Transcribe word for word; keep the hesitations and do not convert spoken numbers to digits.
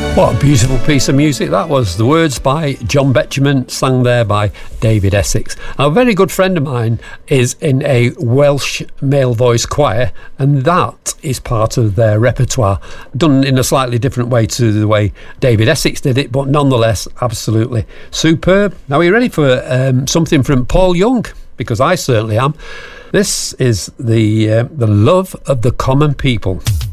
What a beautiful piece of music that was. The words by John Betjeman, sung there by David Essex. Now, a very good friend of mine is in a Welsh male voice choir, and that is part of their repertoire, done in a slightly different way to the way David Essex did it, but nonetheless absolutely superb. Now, are you ready for um, something from Paul Young? Because I certainly am. This is the uh, the love of the common people.